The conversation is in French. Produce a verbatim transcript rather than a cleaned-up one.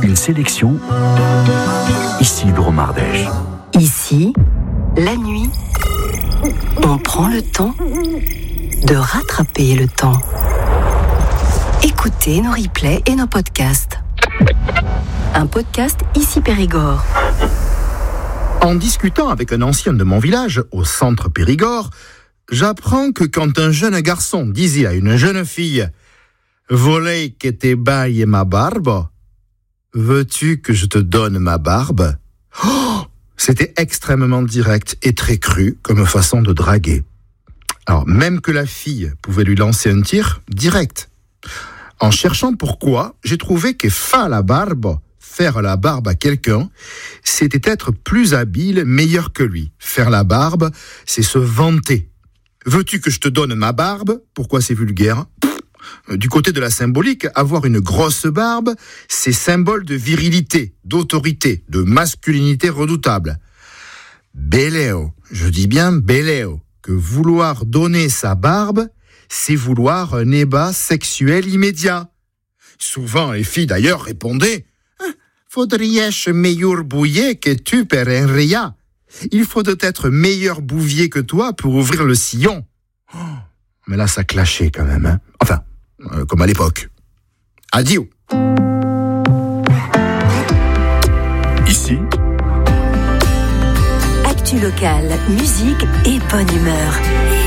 une sélection ici Dromardèche. Ici, la nuit, on prend le temps de rattraper le temps. Écoutez nos replays et nos podcasts. Un podcast Ici Périgord. En discutant avec un ancien de mon village, au centre Périgord, j'apprends que quand un jeune garçon disait à une jeune fille « Volei que te baille ma barbe » veux-tu que je te donne ma barbe ? Oh, c'était extrêmement direct et très cru comme façon de draguer. Alors, même que la fille pouvait lui lancer un tir direct. En cherchant pourquoi, j'ai trouvé que faire la barbe, faire la barbe à quelqu'un, c'était être plus habile, meilleur que lui. Faire la barbe, c'est se vanter. Veux-tu que je te donne ma barbe ? Pourquoi c'est vulgaire ? Du côté de la symbolique, avoir une grosse barbe, c'est symbole de virilité, d'autorité, de masculinité redoutable. Beléo, je dis bien beléo, que vouloir donner sa barbe, c'est vouloir un ébat sexuel immédiat. Souvent, les filles d'ailleurs répondaient « Faudrait-je meilleur bouillet que tu per un ria ?» Il faut être meilleur bouvier que toi pour ouvrir le sillon. Oh, mais là, ça clashait quand même, hein. Enfin, euh, comme à l'époque. Adieu. Ici, Actu locale, musique et bonne humeur.